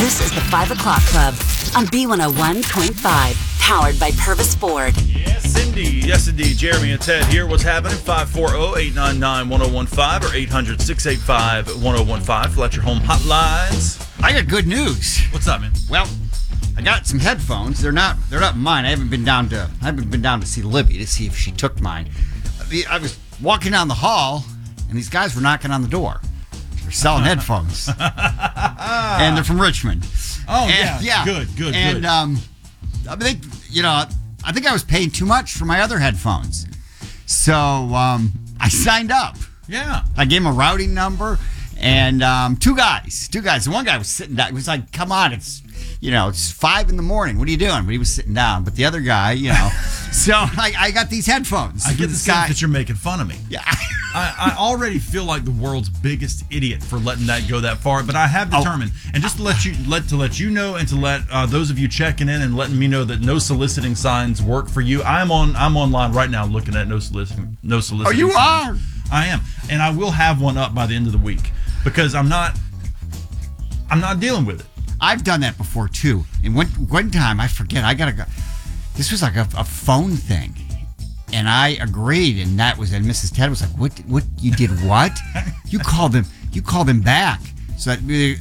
This is the 5 o'clock club on B101.5, powered by Purvis Ford. Yes, indeed. Yes, indeed. Jeremy and Ted here. What's happening? 540-899-1015 or 800-685-1015. Fill out your home hotlines. I got good news. What's up, man? Well, I got some headphones. They're not mine. I haven't been down to see Libby to see if she took mine. I was walking down the hall, and these guys were knocking on the door. They're selling headphones, and they're from Richmond. Oh, yeah. Good. And I think I was paying too much for my other headphones, so I signed up. Yeah. I gave him a routing number, and two guys. And one guy was sitting down. He was like, "Come on, it's 5 a.m. What are you doing?" But he was sitting down. But the other guy, so I got these headphones. I get the sense that you're making fun of me. Yeah. I already feel like the world's biggest idiot for letting that go that far, but I have determined, and just to let you know, and to let those of you checking in and letting me know that no soliciting signs work for you. I'm online right now looking at no soliciting. Oh, you signs. are? I am, and I will have one up by the end of the week because I'm not dealing with it. I've done that before too. And one time, I forget, I gotta go. This was like a phone thing. And I agreed, and Mrs. Ted was like, "What? You did what? You called them back." So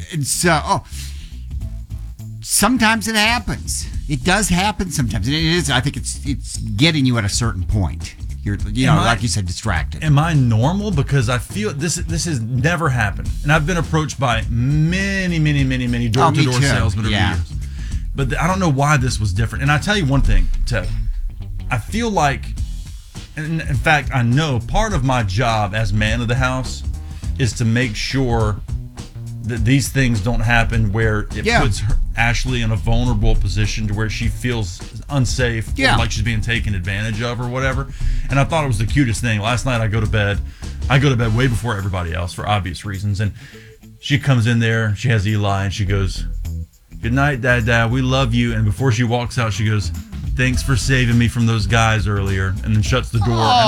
sometimes it happens. It does happen sometimes. And it is. I think it's getting you at a certain point. You're, like you said, distracted. Am I normal? Because I feel this has never happened, and I've been approached by many door-to-door salesmen over the years. But I don't know why this was different. And I tell you one thing, Ted. I feel like. In fact, I know part of my job as man of the house is to make sure that these things don't happen where it puts Ashley in a vulnerable position to where she feels unsafe or like she's being taken advantage of or whatever. And I thought it was the cutest thing. Last night I go to bed way before everybody else for obvious reasons. And she comes in there, she has Eli, and she goes, "Good night, Dad. We love you." And before she walks out, she goes, "Thanks for saving me from those guys earlier," and then shuts the door.